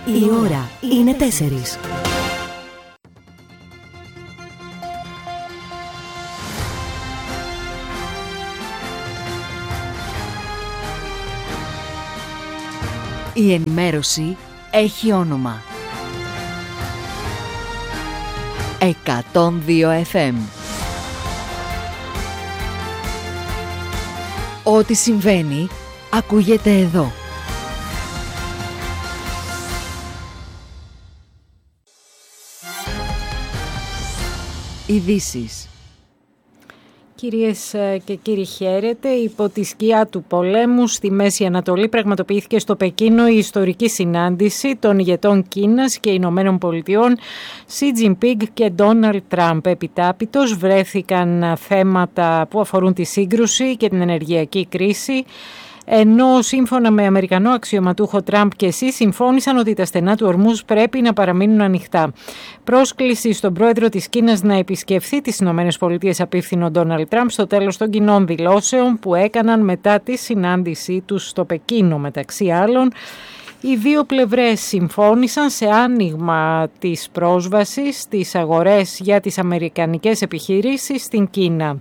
Η ώρα είναι 4. Η ενημέρωση έχει όνομα. 102 FM. Ό,τι συμβαίνει, ακούγεται εδώ. Ειδήσεις. Κυρίες και κύριοι, χαίρετε. Υπό τη σκιά του πολέμου στη Μέση Ανατολή πραγματοποιήθηκε στο Πεκίνο η ιστορική συνάντηση των ηγετών Κίνας και Ηνωμένων Πολιτειών, Σι Τζινπίνγκ και Ντόναλντ Τραμπ. Επιτάπητος βρέθηκαν θέματα που αφορούν τη σύγκρουση και την ενεργειακή κρίση, ενώ σύμφωνα με Αμερικανό αξιωματούχο, Τραμπ και Σι συμφώνησαν ότι τα στενά του Ορμούζ πρέπει να παραμείνουν ανοιχτά. Πρόσκληση στον πρόεδρο της Κίνας να επισκεφθεί τις ΗΠΑ απίφθηνε ο Ντόναλντ Τραμπ στο τέλος των κοινών δηλώσεων που έκαναν μετά τη συνάντησή τους στο Πεκίνο. Μεταξύ άλλων, οι δύο πλευρές συμφώνησαν σε άνοιγμα της πρόσβασης στις αγορές για τις αμερικανικές επιχειρήσεις στην Κίνα.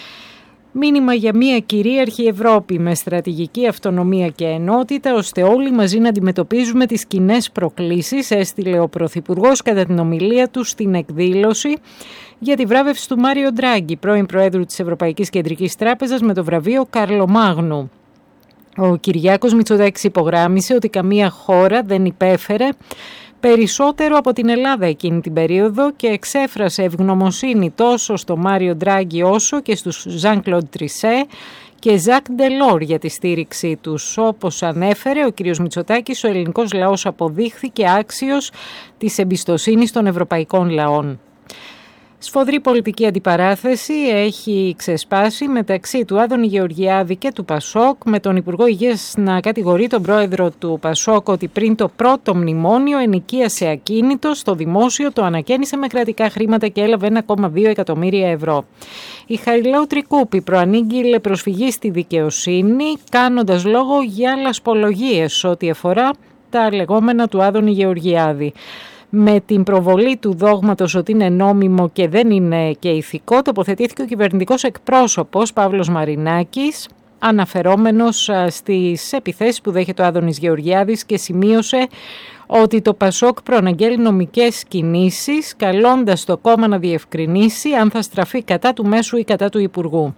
Μήνυμα για μια κυρίαρχη Ευρώπη με στρατηγική αυτονομία και ενότητα, ώστε όλοι μαζί να αντιμετωπίζουμε τις κοινές προκλήσεις, έστειλε ο Πρωθυπουργός κατά την ομιλία του στην εκδήλωση για τη βράβευση του Μάριο Ντράγκη, πρώην Προέδρου της Ευρωπαϊκής Κεντρικής Τράπεζας, με το βραβείο Καρλομάγνου. Ο Κυριάκος Μητσοτάκης υπογράμμισε ότι καμία χώρα δεν υπέφερε περισσότερο από την Ελλάδα εκείνη την περίοδο και εξέφρασε ευγνωμοσύνη τόσο στο Μάριο Ντράγκη όσο και στους Ζαν Κλοντ Τρισέ και Ζακ Ντελόρ για τη στήριξή τους. Όπως ανέφερε ο κ. Μητσοτάκης, ο ελληνικός λαός αποδείχθηκε άξιος της εμπιστοσύνης των ευρωπαϊκών λαών. Σφοδρή πολιτική αντιπαράθεση έχει ξεσπάσει μεταξύ του Άδωνη Γεωργιάδη και του Πασόκ, με τον Υπουργό Υγείας να κατηγορεί τον πρόεδρο του Πασόκ ότι πριν το πρώτο μνημόνιο ενοικίασε ακίνητο στο δημόσιο, το ανακαίνισε με κρατικά χρήματα και έλαβε 1,2 εκατομμύρια ευρώ. Η Χαριλάου Τρικούπη προανήγγειλε προσφυγή στη δικαιοσύνη, κάνοντας λόγο για λασπολογίες ό,τι αφορά τα λεγόμενα του Άδωνη Γεωργιάδη. Με την προβολή του δόγματος ότι είναι νόμιμο και δεν είναι και ηθικό, τοποθετήθηκε ο κυβερνητικός εκπρόσωπος Παύλος Μαρινάκης, αναφερόμενος στις επιθέσεις που δέχεται ο Άδωνης Γεωργιάδης, και σημείωσε ότι το Πασόκ προαναγγέλει νομικές κινήσεις, καλώντας το κόμμα να διευκρινίσει αν θα στραφεί κατά του μέσου ή κατά του Υπουργού.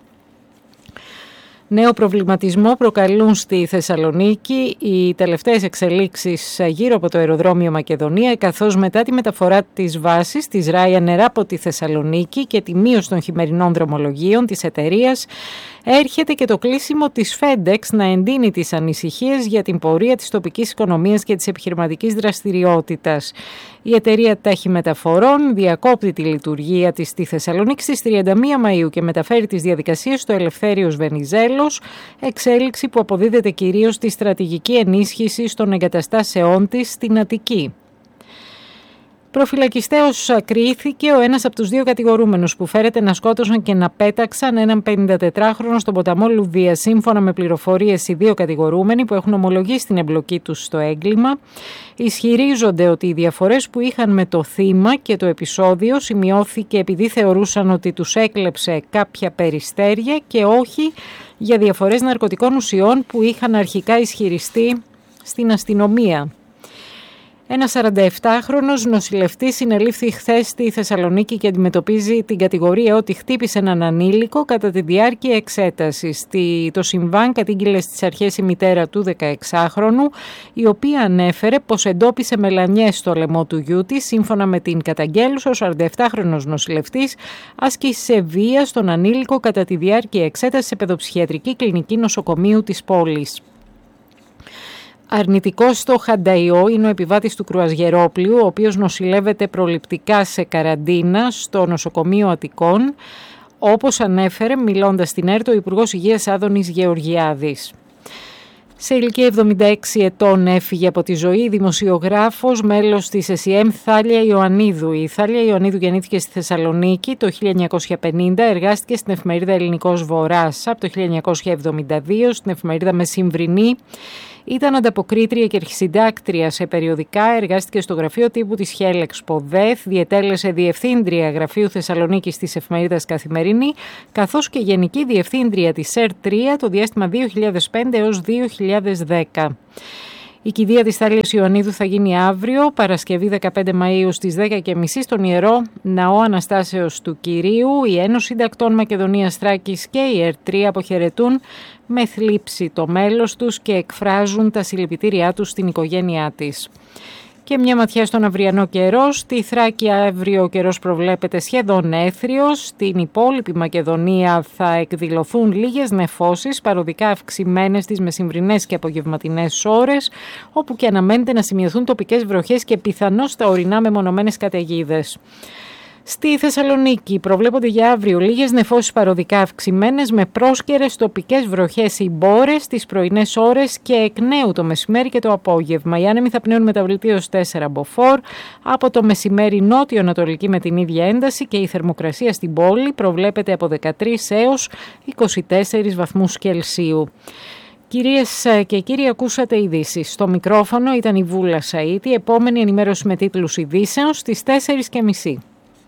Νέο προβληματισμό προκαλούν στη Θεσσαλονίκη οι τελευταίες εξελίξεις γύρω από το αεροδρόμιο Μακεδονία, καθώς μετά τη μεταφορά της βάσης της Ryanair από τη Θεσσαλονίκη και τη μείωση των χειμερινών δρομολογίων της εταιρείας, έρχεται και το κλείσιμο της FedEx να εντείνει τις ανησυχίες για την πορεία της τοπικής οικονομίας και της επιχειρηματικής δραστηριότητας. Η εταιρεία ταχυμεταφορών διακόπτει τη λειτουργία της στη Θεσσαλονίκη στις 31 Μαΐου και μεταφέρει τις διαδικασίες στο Ελευθέριος Βενιζέλος, εξέλιξη που αποδίδεται κυρίως στη στρατηγική ενίσχυση των εγκαταστάσεών της στην Αττική. Προφυλακιστέως κρίθηκε ο ένας από τους δύο κατηγορούμενους που φέρεται να σκότωσαν και να πέταξαν έναν 54χρονο στον ποταμό Λουδία. Σύμφωνα με πληροφορίες, οι δύο κατηγορούμενοι που έχουν ομολογήσει την εμπλοκή τους στο έγκλημα ισχυρίζονται ότι οι διαφορές που είχαν με το θύμα και το επεισόδιο σημειώθηκε επειδή θεωρούσαν ότι τους έκλεψε κάποια περιστέρια και όχι για διαφορές ναρκωτικών ουσιών που είχαν αρχικά ισχυριστεί στην αστυνομία. Ένας 47χρονος νοσηλευτής συνελήφθη χθες στη Θεσσαλονίκη και αντιμετωπίζει την κατηγορία ότι χτύπησε έναν ανήλικο κατά τη διάρκεια εξέτασης. Το συμβάν κατήγγειλε στις αρχές η μητέρα του 16χρονου, η οποία ανέφερε πως εντόπισε μελανιές στο λαιμό του γιού της. Σύμφωνα με την καταγγέλουσα, ο 47χρονος νοσηλευτής άσκησε βία στον ανήλικο κατά τη διάρκεια εξέτασης σε παιδοψυχιατρική κλινική νοσοκομείου της πόλης. Αρνητικός στο Χανταϊό είναι ο επιβάτης του κρουαζιερόπλοιου, ο οποίος νοσηλεύεται προληπτικά σε καραντίνα στο νοσοκομείο Αττικών, όπως ανέφερε μιλώντας στην ΕΡΤ ο Υπουργός Υγείας Άδωνης Γεωργιάδης. Σε ηλικία 76 ετών έφυγε από τη ζωή η δημοσιογράφος, μέλος της ΕΣΥΕΜ Θάλια Ιωαννίδου. Η Θάλια Ιωαννίδου γεννήθηκε στη Θεσσαλονίκη το 1950, εργάστηκε στην εφημερίδα Ελληνικός Βορράς από το 1972, στην εφημερίδα Μεσημβρινή. Ήταν ανταποκρίτρια και αρχισυντάκτρια σε περιοδικά, εργάστηκε στο γραφείο τύπου της Χέλεξ Ποδέθ, διετέλεσε διευθύντρια γραφείου Θεσσαλονίκης της εφημερίδας Καθημερινή, καθώς και γενική διευθύντρια της ΕΡΤ3 το διάστημα 2005 έως 2010. Η κηδεία της Θάλιας Ιωαννίδου θα γίνει αύριο, Παρασκευή 15 Μαΐου στις 10:30 στον Ιερό Ναό Αναστάσεως του Κυρίου. Η Ένωση Συντακτών Μακεδονίας Θράκης και η ΕΡΤ3 αποχαιρετούν με θλίψη το μέλος τους και εκφράζουν τα συλληπιτήριά τους στην οικογένειά της. Και μια ματιά στον αυριανό καιρό. Στη Θράκη αύριο ο καιρός προβλέπεται σχεδόν έθριος. Στην υπόλοιπη Μακεδονία θα εκδηλωθούν λίγες νεφώσεις, παροδικά αυξημένες τις μεσημβρινές και απογευματινές ώρες, όπου και αναμένεται να σημειωθούν τοπικές βροχές και πιθανώς στα ορεινά μεμονωμένες καταιγίδες. Στη Θεσσαλονίκη προβλέπονται για αύριο λίγες νεφώσεις παροδικά αυξημένες με πρόσκαιρες τοπικές βροχές ή μπόρες τις πρωινές ώρες και εκ νέου το μεσημέρι και το απόγευμα. Οι άνεμοι θα πνέουν μεταβλητή ως 4 μποφόρ, από το μεσημέρι νότιο-ανατολική με την ίδια ένταση και η θερμοκρασία στην πόλη προβλέπεται από 13 έως 24 βαθμούς Κελσίου. Κυρίες και κύριοι, ακούσατε ειδήσεις. Στο μικρόφωνο ήταν η Βούλα Σαΐτη. Επόμενη ενημέρωση με τίτλους ειδήσεων στις 4:30.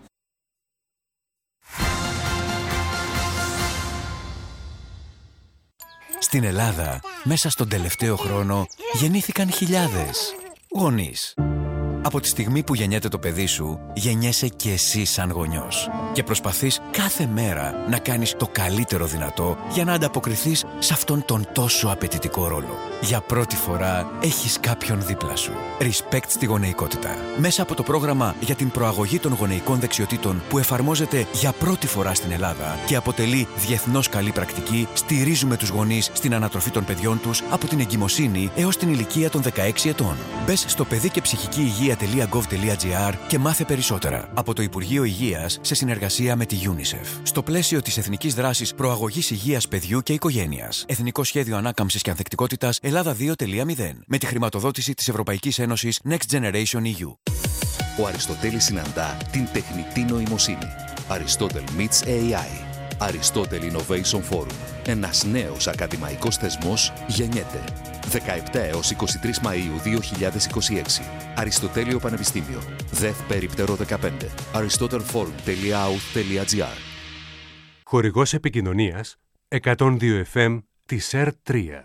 Στην Ελλάδα, μέσα στον τελευταίο χρόνο, γεννήθηκαν χιλιάδες γονείς. Από τη στιγμή που γεννιέται το παιδί σου, γεννιέσαι και εσύ σαν γονιός. Και προσπαθείς κάθε μέρα να κάνεις το καλύτερο δυνατό για να ανταποκριθείς σε αυτόν τον τόσο απαιτητικό ρόλο. Για πρώτη φορά έχεις κάποιον δίπλα σου. Respect στη γονεϊκότητα. Μέσα από το πρόγραμμα για την προαγωγή των γονεϊκών δεξιοτήτων που εφαρμόζεται για πρώτη φορά στην Ελλάδα και αποτελεί διεθνώς καλή πρακτική, στηρίζουμε τους γονείς στην ανατροφή των παιδιών τους από την εγκυμοσύνη έως την ηλικία των 16 ετών. Μπες στο παιδικεψυχικηυγεία.gov.gr και μάθε περισσότερα από το Υπουργείο Υγείας σε συνεργασία με τη UNICEF. Στο πλαίσιο της Εθνικής Δράσης Προαγωγής Υγείας Παιδιού και Οικογένειας. Εθνικό Σχέδιο Ανάκαμψης και Ανθεκτικότητας Ελλάδα 2.0. Με τη χρηματοδότηση της Ευρωπαϊκής Ένωσης Next Generation EU. Ο Αριστοτέλης συναντά την τεχνητή νοημοσύνη. Aristotle meets AI. Aristotle Innovation Forum. Ένας νέος ακαδημαϊκός θεσμός γεννιέται. 17 έως 23 Μαΐου 2026. Αριστοτέλειο Πανεπιστήμιο. ΔΕΘ Περίπτερο 15. aristotelforum.out.gr. Χορηγός επικοινωνίας 102 FM της ΕΡΤ3.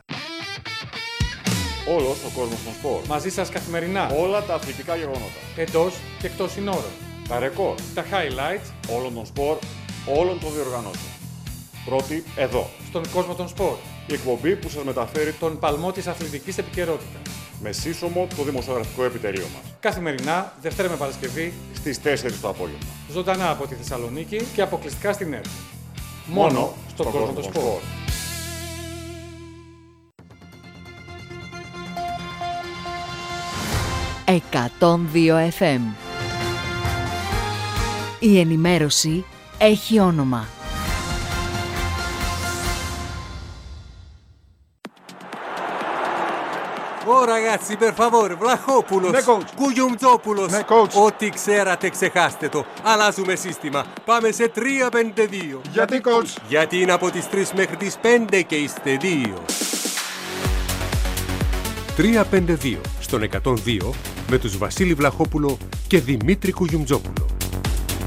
Όλος ο κόσμος των σπορ. Μαζί σας καθημερινά. Όλα τα αθλητικά γεγονότα. Εντός και εκτός συνόρων. Τα ρεκόρ. Τα highlights όλων των σπορ, όλων των διοργανώσεων. Πρώτη εδώ. Στον κόσμο των σπορ. Η εκπομπή που σας μεταφέρει τον παλμό της αθλητικής επικαιρότητας. Με σύσσωμο το δημοσιογραφικό επιτελείο μας. Καθημερινά, Δευτέρα με Παρασκευή, στις 4 το απόγευμα. Ζωντανά από τη Θεσσαλονίκη και αποκλειστικά στην ΕΡΤ. Μόνο στον κόσμο των σπορ. «102 FM». Η ενημέρωση έχει όνομα. Ω ragazzi, per favore, Βλαχόπουλος, Ναι, coach. Κουγιουμτζόπουλος. Ναι, coach. Ό,τι ξέρατε ξεχάστε το. Αλλάζουμε σύστημα. Πάμε σε 3-5-2. Γιατί, coach? Γιατί είναι από τις 3 μέχρι τις 5 και είστε 2. 352 στον 102 με τους Βασίλη Βλαχόπουλο και Δημήτρη Κουγιουμτζόπουλο.